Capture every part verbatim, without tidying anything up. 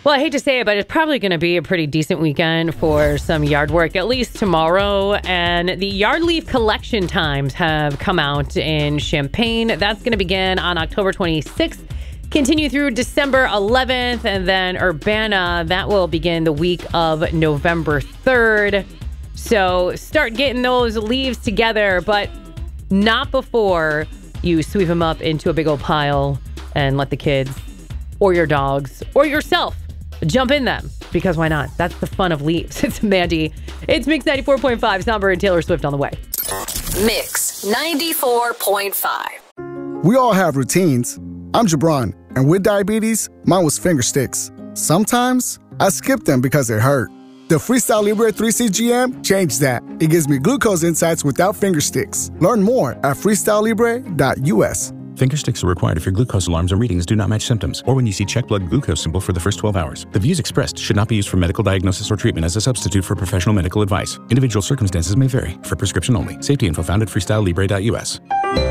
Well, I hate to say it, but it's probably going to be a pretty decent weekend for some yard work, at least tomorrow. And the yard leaf collection times have come out in Champaign. That's going to begin on October twenty-sixth, continue through December eleventh, and then Urbana, that will begin the week of November third. So start getting those leaves together, but not before you sweep them up into a big old pile and let the kids or your dogs or yourself jump in them, because why not? That's the fun of leaves. It's Mandy. It's Mix ninety-four point five. Somber and Taylor Swift on the way. Mix ninety-four point five. We all have routines. I'm Jabron, and with diabetes, mine was finger sticks. Sometimes I skip them because it hurt. The Freestyle Libre three C G M changed that. It gives me glucose insights without finger sticks. Learn more at freestyle libre dot u s. Finger sticks are required if your glucose alarms or readings do not match symptoms, or when you see check blood glucose symbol for the first twelve hours. The views expressed should not be used for medical diagnosis or treatment as a substitute for professional medical advice. Individual circumstances may vary. For prescription only. Safety info found at freestyle libre dot u s.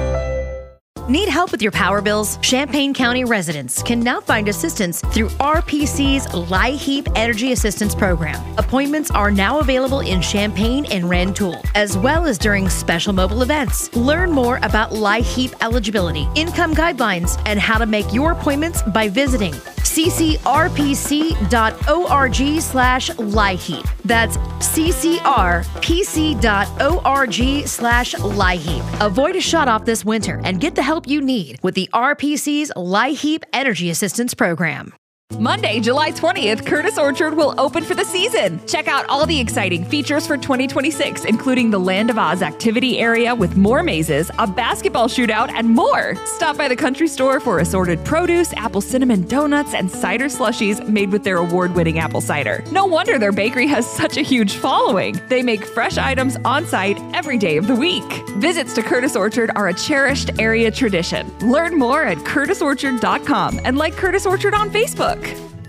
Need help with your power bills? Champaign County residents can now find assistance through R P C's LIHEAP Energy Assistance Program. Appointments are now available in Champaign and Rantoul, as well as during special mobile events. Learn more about LIHEAP eligibility, income guidelines, and how to make your appointments by visiting c c r p c dot org slash LIHEAP. That's c c r p c dot org slash LIHEAP. Avoid a shut off this winter and get the help you need with the R P C's LIHEAP Energy Assistance Program. Monday, July twentieth, Curtis Orchard will open for the season. Check out all the exciting features for twenty twenty-six, including the Land of Oz activity area with more mazes, a basketball shootout, and more. Stop by the country store for assorted produce, apple cinnamon donuts, and cider slushies made with their award-winning apple cider. No wonder their bakery has such a huge following. They make fresh items on site every day of the week. Visits to Curtis Orchard are a cherished area tradition. Learn more at curtis orchard dot com and like Curtis Orchard on Facebook.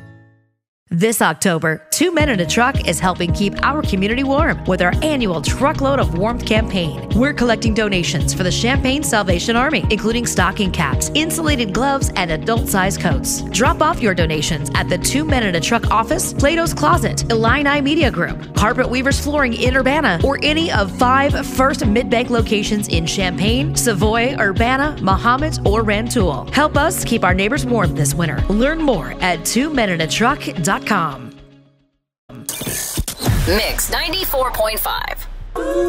This October, Two Men in a Truck is helping keep our community warm with our annual Truckload of Warmth campaign. We're collecting donations for the Champaign Salvation Army, including stocking caps, insulated gloves, and adult-sized coats. Drop off your donations at the Two Men in a Truck office, Plato's Closet, Illini Media Group, Carpet Weavers Flooring in Urbana, or any of five First Mid-Bank locations in Champaign, Savoy, Urbana, Mahomet, or Rantoul. Help us keep our neighbors warm this winter. Learn more at two men in a truck dot com. Mix ninety-four point five.